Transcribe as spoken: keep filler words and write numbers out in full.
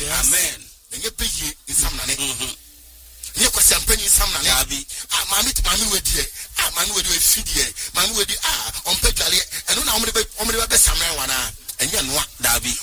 Amen. And you pay in some money. You can champagne in some money. Ah, mammy, mammy, with you. Ah, mammy, with you, feed you. Mammy, with you. Ah, on Pedali. And on how many best summer one. And you know, Darby.